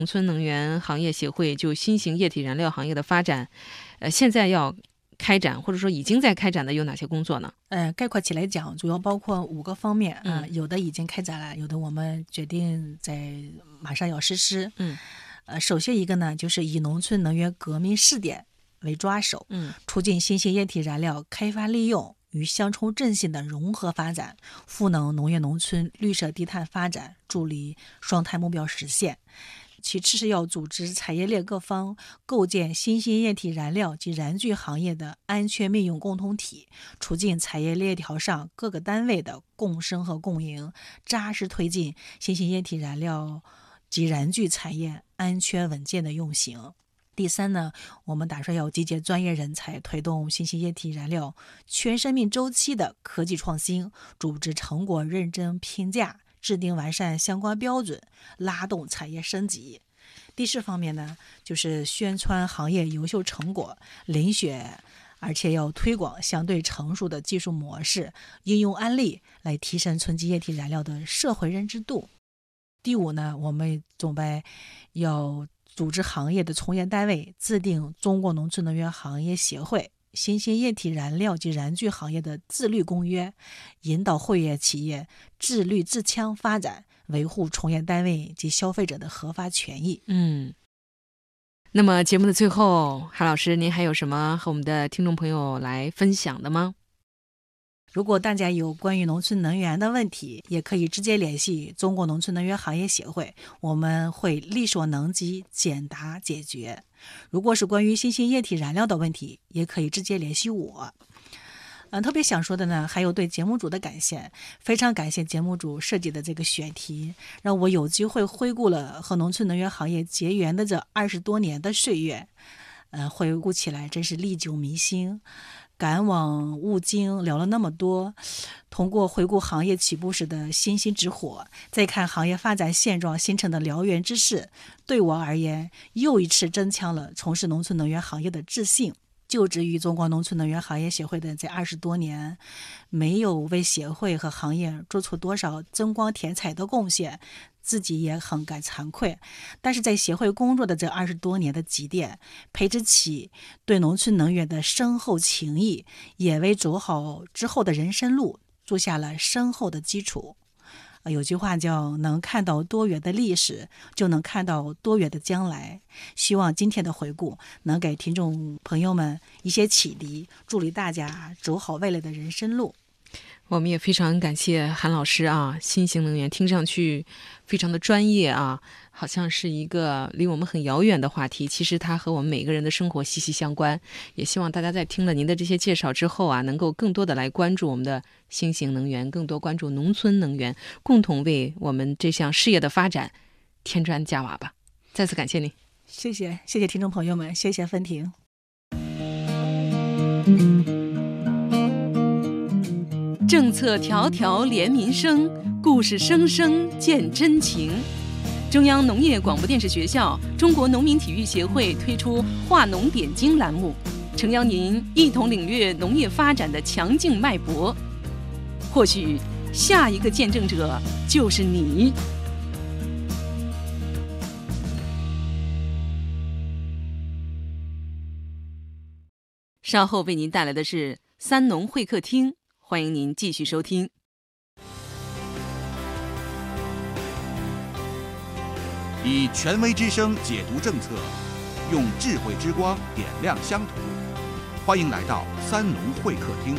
农村能源行业协会就新型液体燃料行业的发展，现在要开展或者说已经在开展的有哪些工作呢？ 概括起来讲，主要包括5个方面啊，有的已经开展了，有的我们决定马上要实施。首先一个呢，就是以农村能源革命试点为抓手，促进新型液体燃料开发利用与乡村振兴的融合发展，赋能农业农村绿色低碳发展，助力双碳目标实现。其次是要组织产业链各方构建新型液体燃料及燃具行业的安全命用共同体，促进产业链条上各个单位的共生和共赢，扎实推进新型液体燃料及燃具产业安全稳健的运行。第三呢，我们打算要集结专业人才，推动新型液体燃料全生命周期的科技创新，组织成果认真评价，制定完善相关标准，拉动产业升级。第四方面呢，就是宣传行业优秀成果，遴选而且要推广相对成熟的技术模式、应用案例，来提升纯净液体燃料的社会认知度。第五呢，我们准备要组织行业的从业单位制定中国农村能源行业协会新型液体燃料及燃具行业的自律公约，引导会员企业自律自强发展，维护从业单位及消费者的合法权益。 那么节目的最后，韩老师您还有什么和我们的听众朋友来分享的吗？ 如果大家有关于农村能源的问题，也可以直接联系中国农村能源行业协会，我们会力所能及，简答解决。如果是关于新型液体燃料的问题，也可以直接联系我。特别想说的呢，还有对节目组的感谢，非常感谢节目组设计的这个选题，让我有机会回顾了和农村能源行业结缘的这20多年的岁月，回顾起来真是历久弥新。感往悟今，聊了那么多，通过回顾行业起步时的星星之火，再看行业发展现状形成的燎原之势，对我而言又一次增强了从事农村能源行业的自信。就职于中国农村能源行业协会的这20多年，没有为协会和行业做出多少增光添彩的贡献，自己也很感惭愧。但是在协会工作的这20多年的积淀，培植起对农村能源的深厚情谊，也为走好之后的人生路筑下了深厚的基础。有句话叫能看到多远的历史，就能看到多远的将来。希望今天的回顾能给听众朋友们一些启迪，助力大家走好未来的人生路。 我们也非常感谢韩老师啊，新型能源听上去非常的专业啊，好像是一个离我们很遥远的话题，其实它和我们每个人的生活息息相关。也希望大家在听了您的这些介绍之后啊，能够更多的来关注我们的新型能源，更多关注农村能源，共同为我们这项事业的发展添砖加瓦吧。再次感谢您。 谢谢听众朋友们，谢谢芬婷。 政策条条连民生，故事声声见真情。中央农业广播电视学校、中国农民体育协会推出话农点睛栏目，诚邀您一同领略农业发展的强劲脉搏。或许下一个见证者就是你。稍后为您带来的是三农会客厅，欢迎您继续收听。 以权威之声解读政策，用智慧之光点亮乡土。欢迎来到三农会客厅。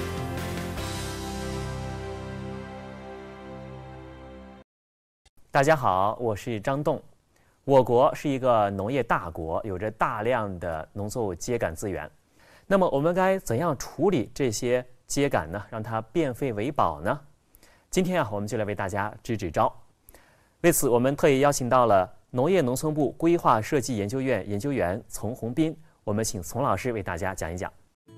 大家好，我是张栋。我国是一个农业大国，有着大量的农作物秸秆资源。那么我们该怎样处理这些秸秆呢？让它变废为宝呢？今天我们就来为大家支支招。为此，我们特意邀请到了农业农村部规划设计研究院研究员丛宏斌，我们请丛老师为大家讲一讲。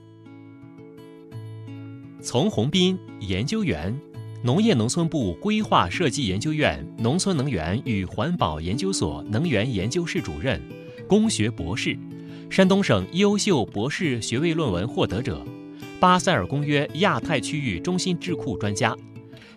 丛宏斌研究员，农业农村部规划设计研究院农村能源与环保研究所能源研究室主任，工学博士，山东省优秀博士学位论文获得者，巴塞尔公约亚太区域中心智库专家，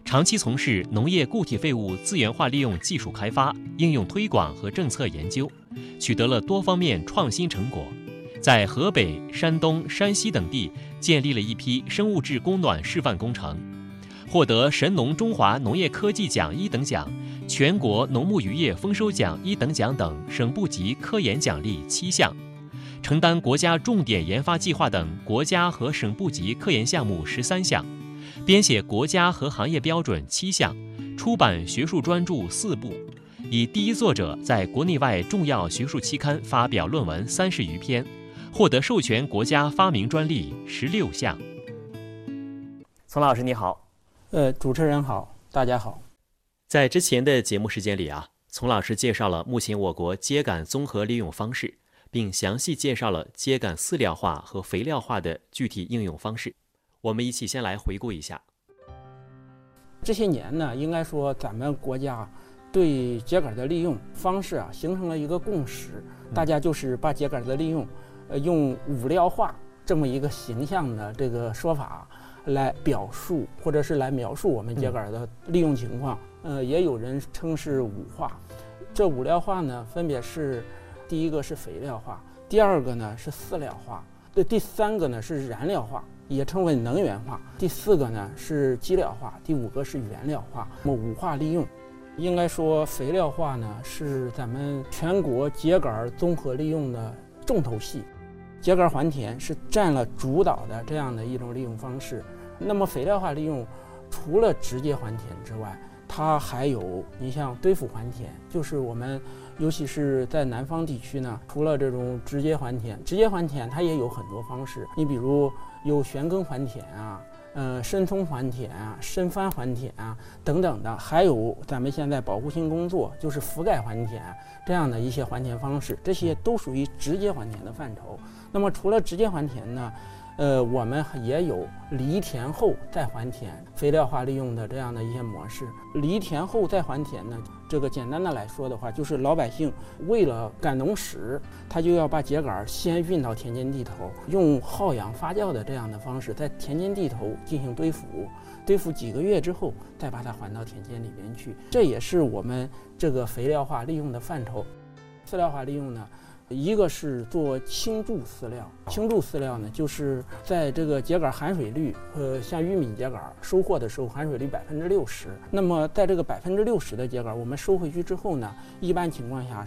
长期从事农业固体废物资源化利用技术开发、应用推广和政策研究，取得了多方面创新成果。在河北、山东、山西等地建立了一批生物质供暖示范工程，获得神农中华农业科技奖1等奖、全国农牧渔业丰收奖1等奖等省部级科研奖励7项，承担国家重点研发计划等国家和省部级科研项目13项，编写国家和行业标准7项，出版学术专著4部，以第一作者在国内外重要学术期刊发表论文30余篇，获得授权国家发明专利16项。 丛老师你好。 主持人好，大家好。 在之前的节目时间里丛老师介绍了目前我国秸秆综合利用方式，并详细介绍了秸秆饲料化和肥料化的具体应用方式。我们一起先来回顾一下。 这些年呢，应该说咱们国家对秸秆的利用方式形成了一个共识，大家就是把秸秆的利用，用五料化这么一个形象的这个说法来表述或者是来描述我们秸秆的利用情况。也有人称是五化。这五料化呢，分别是第一个是肥料化，第二个呢是饲料化，第三个呢是燃料化，也称为能源化，第四个呢是基料化，第五个是原料化。那么五化利用，应该说肥料化呢是咱们全国秸秆综合利用的重头戏，秸秆还田是占了主导的这样的一种利用方式。那么肥料化利用除了直接还田之外，它还有你像堆覆还田，就是我们尤其是在南方地区呢，除了这种直接还田它也有很多方式。你比如有旋耕还田深葱还田深翻还田等等的，还有咱们现在保护性工作，就是覆盖还田这样的一些还田方式，这些都属于直接还田的范畴。那么除了直接还田呢，我们也有犁田后再还田肥料化利用的这样的一些模式。犁田后再还田呢，这个简单的来说的话，就是老百姓为了赶农时，他就要把秸秆先运到田间地头，用耗氧发酵的这样的方式，在田间地头进行堆覆几个月之后，再把它还到田间里面去。这也是我们这个肥料化利用的范畴。饲料化利用呢，一个是做倾注饲料，倾注饲料呢，就是在这个秸秆含水率，像玉米秸秆收获的时候含水率60%，那么在这个60%的秸秆我们收回去之后呢，一般情况下